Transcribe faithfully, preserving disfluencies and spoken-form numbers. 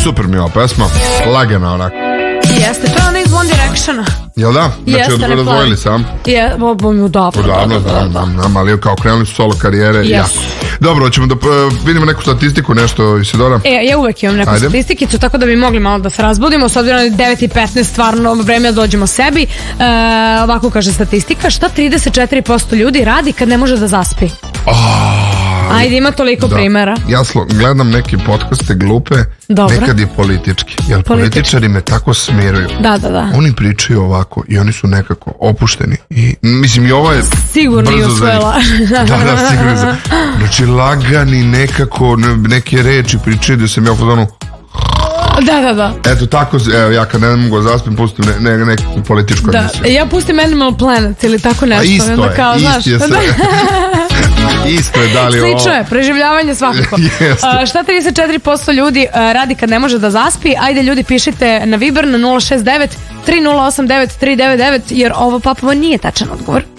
super mi je ova pesma, lagana onako. Jeste, to je ona iz One Directiona. Jel da? Znači odvojili sam. Je, bo mi udavno. Udavno, znam, znam, ali kao krenuli su solo karijere. Yes. Ja. Dobro, hoćemo da vidimo neku statistiku, nešto, Isidora? E, ja uvek imam neku Ajde. statistikicu, tako da bi mogli malo da se razbudimo, s obzirom na devet i petnaest stvarno vreme da dođemo sebi. E, ovako kaže statistika, šta trideset četiri posto ljudi radi kad ne može da zaspi? Oh. Ajde, ima toliko da. primjera. Ja slo, gledam neke podcaste glupe, Dobro. nekad je politički, jer Politič. političari me tako smiruju. Da, da, da. Oni pričaju ovako i oni su nekako opušteni. I, mislim, i ova je sigurno brzo usvojila. Da, da, sigurno. Znači, lagani nekako, neke reči pričaju da sam ja u fazonu. Da, da, da. Eto tako, evo, ja kad ne mogu zaspim, pustim ne, ne, neku političku da. emisiju. Ja pustim Animal Planet ili tako nešto. A isto je, kao, isti znaš, je sve. Isto je, da li ovo... Slično je, preživljavanje svakako. uh, šta trideset četiri posto ljudi uh, radi kad ne može da zaspi? Ajde ljudi, pišite na Viber na nula šest devet tri nula osam devet tri devet devet jer ovo Papova nije tačan odgovor.